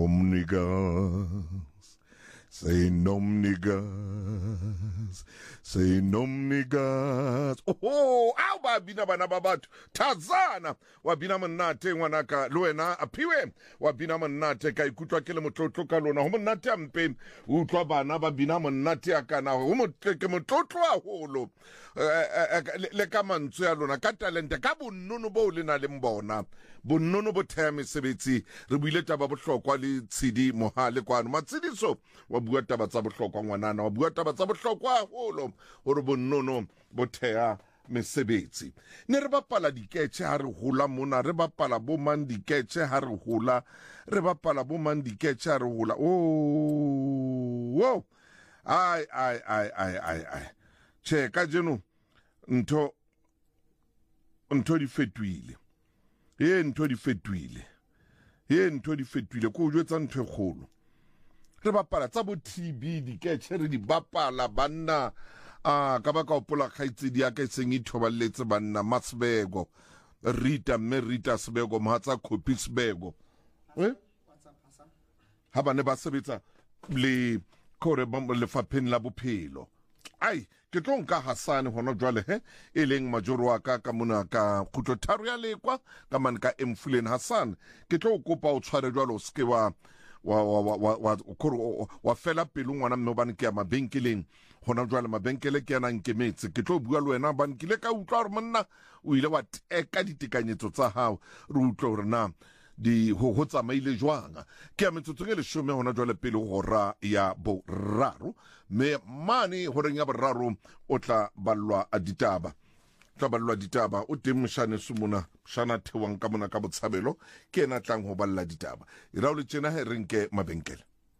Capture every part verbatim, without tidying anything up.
Nomnigas, say nomnigas, say nomnigas. Oh, au ba bina bana babatu. Tazana, wa bina manate wanaka luena apiwe. Wa bina manate ka ikutwa kele mtoto kalona. Homo nate ampen. Utwa bana ba bina manate akana. Homo teke mtoto wa holo. Le kamantsu ya lona. Katalente kabu nunu bo lina limbona. Bonono bo teme sebetsi re buile taba bohlokwa le tshidi mohale kwano matsidiso wa bua taba tsa bohlokwa ngwanana wa bua taba tsa bohlokwa holo hore bonono bo thea mesebetsi ne re bapala diketche ha re hula mona re bapala bo man diketche ha re hula re bapala bo man diketche ha re hula oh wow ai ai ai ai ai ai che ka jeno ntho ntho di fetwile ye ntho di fetwile ye ntho di fetwile ko jwetsa ntho e kgolo re bapala tsa bo T B di ketche re di bapala banna a ka ba ka opola khaitsedi ya ka seng ithoballetse banna Matsbego Rita me Rita Sbego mohatsa Copy Sbego eh ha ba ne ba sebetsa le kore ba le fapheng la bophelo ai ke tlo nka Hasane hona jwale he e leng majoro wa ka ka mona ka khutlo tharo ya lekwa ka man ka Emfuleni Hasane ke tlo kopa o tshware jwalo ske wa wa wa wa wa wa fela pelo ngwana mme ba nke ya mabenkeleng hona jwale mabenkele ke yana nkemetse ke tlo bua le wena ba nkile ka utlwa hore monna o ile wa teka ditekanyetso tsa hao re utlwa hore na di ho ho tsamaile jwanga ke a metsotso ke le shome hona jwale pele hora ya boraro me mane horeng ya boraro o tla ballwa a ditaba tla ballwa ditaba o teng mshane sumuna shana thewang ka mona ka botshabelo ke ena tlang ho balla ditaba ira o le tsena he renke mabenkele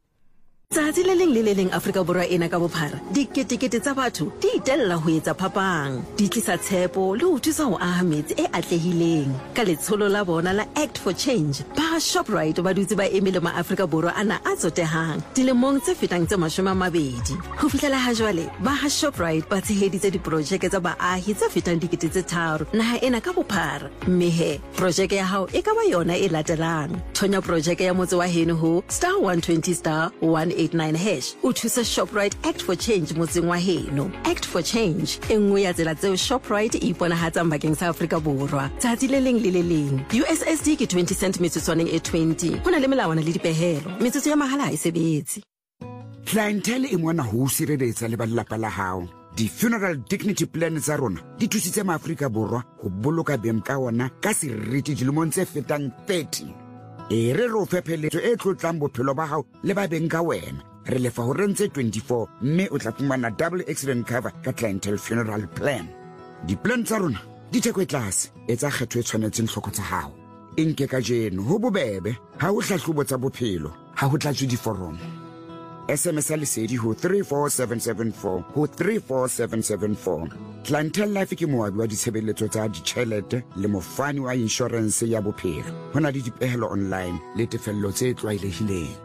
Tsatsi le leng le le leng Afrika Borwa ena ka bophara diketekete tsa batho di itella ho etsa phapang di tlisa tshepo le ho thusa ho aha metsi e atlehileng ka letsholo la bona la Act for Change ba Shoprite ba dutse ba emele ma Afrika Borwa ana a tsotehang dilemong tse fetang tse mashome a mabedi ho fihlela ha jwale ba Shoprite ba tsheheditse diprojeke tsa baahi tse fetang dikete tse tharo naha ena ka bophara mme he projeke ya hao e ka ba yona e latelang thonya projeke ya motse wa heno ho star one twenty star one eighty-nine hash o thusa Shoprite Act for Change motseng wa heno Act for Change engwe ya tsela tseo Shoprite e iponahatsang bakeng sa Afrika Borwa tsatsi le leng le le leng U S S D ke twenty cent metsotswaneng e twenty hona le melawana le dipehelo metsotso ya mahala ha e sebetse clientele e mona ho sireletsa le ba lelapa la hao di funeral dignity plan tsa rona di thusitse ma Afrika Borwa ho boloka beng ka ona ka seriti dilemong tse fetang thirty e re ro fepheletso e tlotlang bophelo ba hao le ba beng ka wena re lefa ho rentse twenty-four mme o tla fumana double accident cover ka clientele funeral plan di plan tsa rona di theko tlase e tsa kgetho e tshwanetseng hloko tsa hao enke ka jeno ho bobebe ha o hlahlobo tsa bophelo ha ho tlatswe diforomo S M S a lesedi ho three four seven seven four ho three four seven seven four Clientele Life ke moabi wa ditshebeletso tsa ditjhelete le mofani wa insurance ya bophelo hona le dipehelo online le tefello tse tlwaelehileng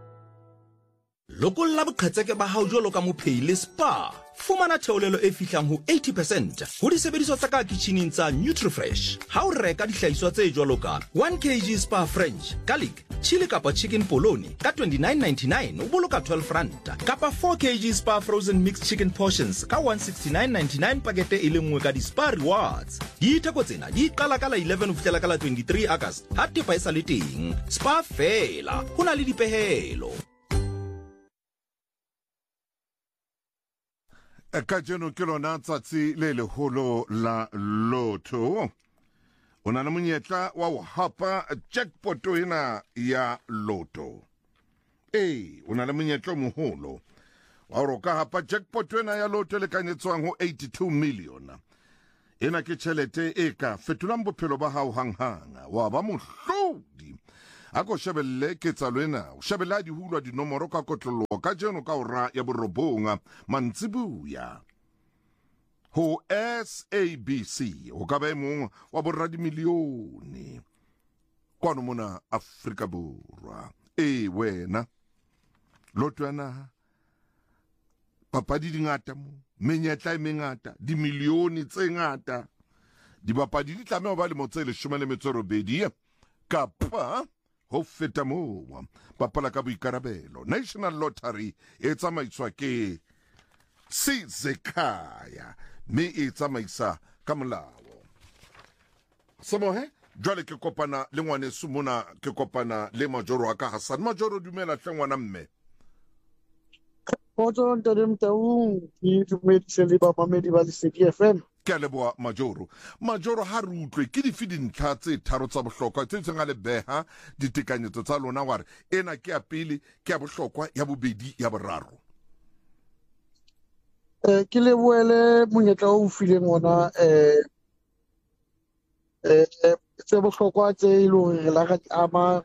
Lokolla boqhetseke ba hao jwalo ka mophei le spa fumana theolelo e fihlang ho eighty percent ho disebediswa tsa ka kitcheneng tsa Nutrifresh ha o reka dihlahiswa tse jwalo ka one kilogram spa French garlic chili kapa chicken polony ka twenty-nine ninety-nine o boloka twelve rand kapa four kilogram spa frozen mixed chicken portions ka one sixty-nine ninety-nine pakete e le nngwe ka di spa rewards ditheko tsena di qala ka la eleven ho fihlela ka la twenty-three August ha tepa e sa le teng spa fela hona le dipehelo ka jeno ke lona tsatsi le leholo la loto o na le monyetla wa ho hapa jackpot ena ya loto eh o na le monyetla moholo wa ho ka hapa jackpot ena ya loto le kanyetswang ho eighty-two million ena ke tjhelete e ka fetolang bophelo ba hao hanghang wa ba mohlodi ako shebelle ke tsalwena o shebella di hulwa di nomoro ka kotlolo ka jeno ka ora ya borobonga mantsibuya ho S A B C o ka ba mong wa borra di milione kwano mona Afrika Borwa e wena lotwana papadi di ngata mo menyetla e mengata di milione tse ngata di bapadi di tlameha ba le motse le shome le metso robedi kapa ho feta moo bapala ka boikarabelo. National Lottery e tsamaiswa ke Sizekhaya mme e tsamaisa ka molao. Samohe jwale ke kopana le ngwaneso mona ke kopana le Majoro wa ka Hassan. Majoro dumela hle ngwana mme. Potso ntate Mtaung ke dumedise le ba mamedi ba Lesedi F M. Ke a leboha Majoro. Majoro ha re utlwe ke dife dintlha tse tharo tsa bohlokwa tse tseng a le beha ditekanyetso tsa lona wa re ena ke ya pele ke ya bohlokwa ya bobedi ya boraro. Eh ke le boele monyetla o fileng ona eh eh tse bohlokwa tse e le hore re la ra ama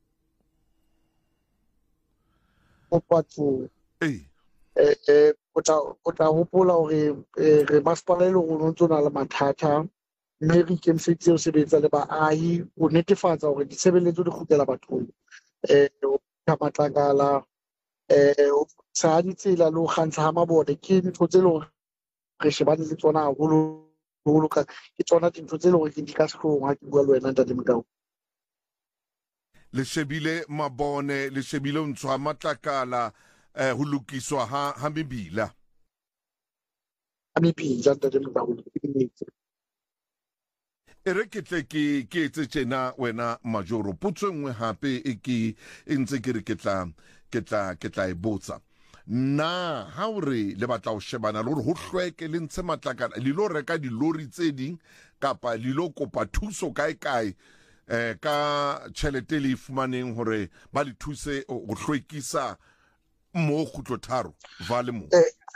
o patso. Eh eh eh o tla o tla hopola hore re masepala ile go ntse na le mathata mme re ikemiseditse ho sebetsa le baahi ho netefatsa hore ditshebeletso di kgutlela bathong. Eh o matlakala eh o sa ditsela le ho kgantsha ha mabone ke ntho tse le hore re shebane le tsona haholo holo ka ke tsona dintho tse le hore ke di ka sehlong ha ke bua le wena ntate Motau. le shebile mabone le shebile ntshwa matlakala eh ho lokiswa ha ha mebila a mebila ntate Motau. e re ke tle ke ke etse tjena wena Majoro potso nngwe hape e ke e ntse ke re ke tla ke tla ke tla e botsa na ha o re le batla ho shebana le hore ho hlweke le ntshe matlakala le lo reka dilori tse ding kapa le lo kopa thuso kae kae eh ka tjhelete le fumaneng hore ba le thuse ho hlwekisa mo khutlo tharo vale mo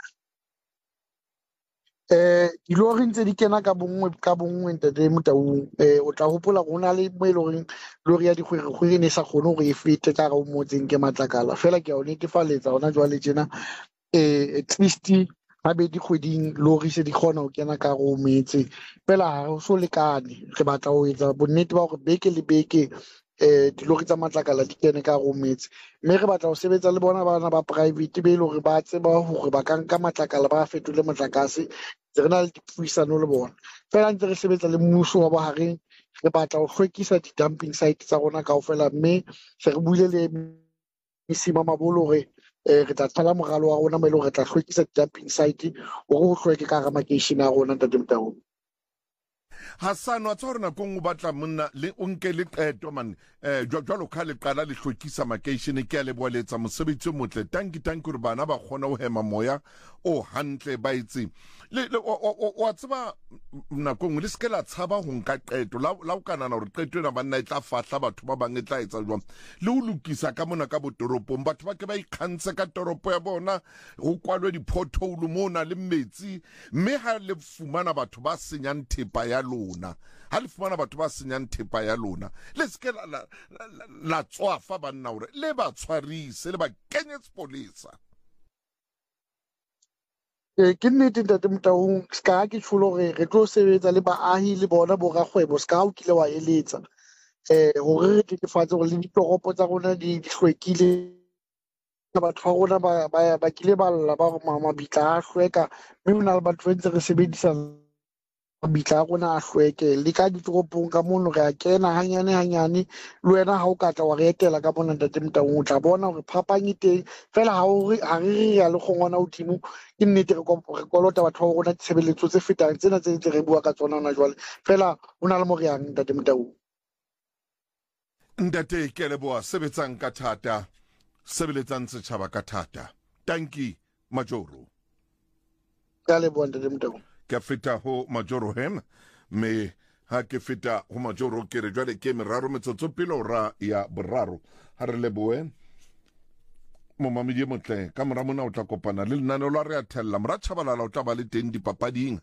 eh dilori ntse di kena ka bongwe ka bongwe ntate Motau. Eh o tla hopola rona le mo iloreng lori ya dikgwere kgwere ne sa khone hore e fete ka ga o motseng ke matlakala fela ke a o netefaletsa hona jwale tjena eh at least ha be di kgweding lori se di khona ho kena ka go metse fela ha o so lekane re batla ho etsa bonnete ba hore beke le beke eh dilori tsa matlakala di kene ka go metse mme re batla ho sebetsa le bona bana ba private be ile hore ba tseba hore ba ka nka matlakala ba fetole motlakase re na le dipuisano le bona fela ntse re sebetsa le mmuso wa bohareng re batla ho hlwekisa di-dumping site tsa rona kaofela mme se re buile le mesima mabolo hore re tla thala moralo wa rona mo ile re tla hlwekisa di-dumping site hore ho hlweke ka ga makeishene a rona ntate Motau. Hassan wa tsona go ngo batla monna le o nke le qeto man eh jwalo ka le qala le hlwekisa makeishene ke a le boeletsa mosebetsi motle tanki tanki re bana ba kgona ho hema moya o hantle ba itse le wa tseba nakong le skela tshaba ho nka qeto la la o kanana hore qeto ena banna e tla fahla batho ba bang e tla etsa jwang le o lokisa ka mona ka botoropong batho ba ke ba ikgantshe ka toropo ya bona go kwalwe di pothole mona le metsi mme ha le fumana batho ba senyang thepa ya lona ha le fumana batho ba senyang thepa ya lona le skela la la tswafa banna hore le ba tshwarise le ba kenyetse polisa. Eh ke nnete ntate Motau ska ke tsholo re re tlo sebetsa le baahi le bona bo rakgwebo ska o kile wa eletsa eh hore re netefatse hore le ditoropo tsa rona di hlwekile batho ba rona ba ba kile ba lla ba mabitla a hlweka mme hona le batho ba ntse re sebedisa mabitla a rona a hlweke le ka ditoropong ka mono re a kena hanyane hanyane le wena ha o ka tla wa re etela ka bona ntate Motau o tla bona hore phapang e teng fela ha o re ha re ya le kgongwana hodimo ke nnete re kolota batho ba rona ditshebeletso tse fetang tsena tse ntse re bua ka tsona hona jwale fela hona le mo re yang ntate Motau. Ntate ke leboha sebetsang ka thata sebeletsang setjhaba ka thata tanki Majoro ka leboha ntate Motau. Ke feta ho Majoro hem me ha ke feta ho Majoro ke re jwale ke meraro metsotso pele ora ya boraro ha re leboe mo mamedi motle ka mora mona o tla kopana le lenane lo re a thella mra tshabalala o tla ba le teng dipapading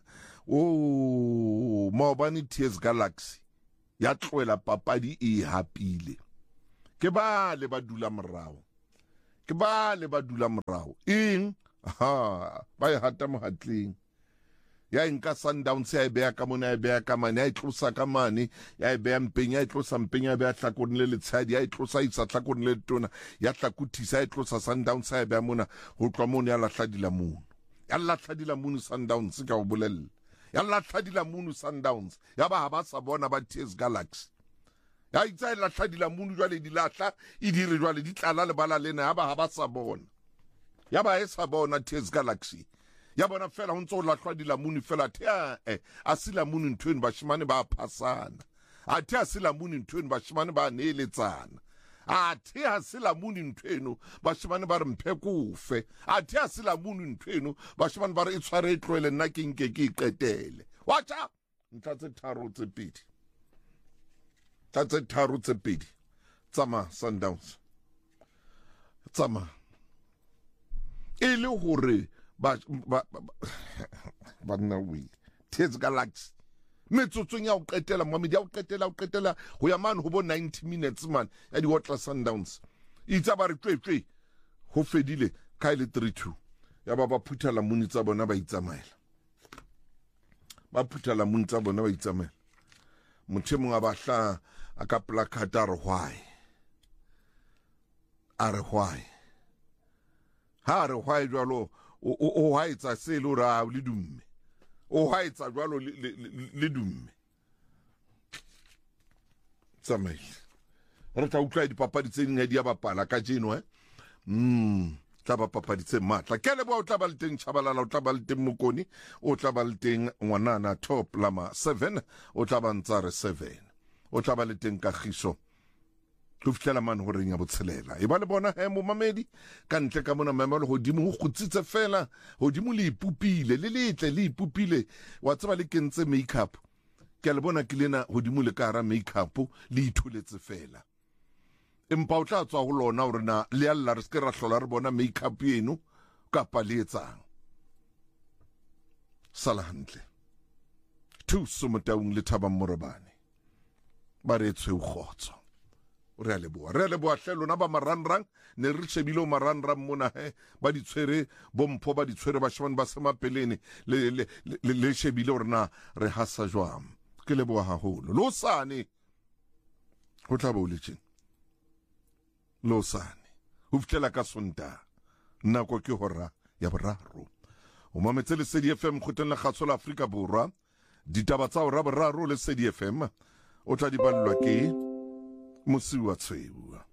o Maobane Tears Galaxy ya tloela papadi e hapile ke ba le ba dula morao ke ba le ba dula morao eng ha ba e hata mohatleng ya nka Sundowns ya beya ka mona ya beya ka mane ya itlosa ka mane ya beya mpeng ya itlosa mpeng ya beya tlakone le letshadi ya itlosa isa tlakone le tona ya tlakuthisa ya itlosa Sundowns ya beya mona ho tlwa mona ya lahladila mono ya lahladila mono Sundowns ka o bolella ya lahladila mono Sundowns ya ba ha ba sa bona ba Tears Galaxy ya itsa e lahla dilamunu jwale di lahla e dire jwale di tlala le bala lena ya ba ha ba sa bona ya ba e sa bona Tears Galaxy ya bona fela ho ntso lahlwa dilamunu fela the eh a silamunu ntweni bashimane ba phasana a the a silamunu ntweni bashimane ba neeletsana a the a silamunu ntweno bashimane ba re mphe kufe a the a silamunu ntweno bashimane ba re e tshware e tlwele nna ke nke ke iqetele wacha ntla tse tharo tse pedi tse tharo tse pedi tsama Sundowns tsama e le hore ba ba ba nna wi Tears Galaxy metsotsong ya o qetela Mohammed ya o qetela o qetela ho ya man ho bo ninety minutes man ya di Hotla Sundowns itsa ba re tswetswe ho fedile ka ile three two ya ba ba phuthala muni tsa bona ba itsamaela ba phuthala muni tsa bona ba itsamaela motho mongwe ba hla a ka placard a re why a re why ha re why jwalo o ha etsa se le ra le dumme o ha etsa jwalo le dumme tsamaile re tla utlwa dipapadi tse ding di a bapala ka jeno eh mm tla ba papadi tse matla ke le bo o tla ba le teng Chabalala o tla ba le teng Mokoni o tla ba le teng Ngwanana Top Lama seven o tla ba ntsa re seven o tla ba le teng Kagiso go fitlela man ho reng ya botshelela e ba le bona he mo mamedi ka ntle ka mona mamelo hodimo ho khutsitse fela hodimo le ipupile le letle le ipupile wa tseba le kentse makeup ke le bona ke lena hodimo le ka ra makeup le ithuletse fela empa o tla tswa go lona hore na le alla re se ra hlola re bona makeup yenu ka pa le etsang sala hantle tu somotaung le Thaba Morobane ba re tswe khotso re a leboa re a leboa hle lona ba maranrang ne re shebile maranrang mona he ba di tshwere bompho ba di tshwere ba shebane ba sema pelene le le le shebile rena re hasa jwam ke leboa haholo lo sane go tla bo le tsheng lo sane ho fitela ka Sonta nako ke hora ya boraro o mametse le C D F M khoteng la khatsola Afrika Borwa ditaba tsa hora boraro le C D F M o tla di ballwa ke Musiwa Tshweu.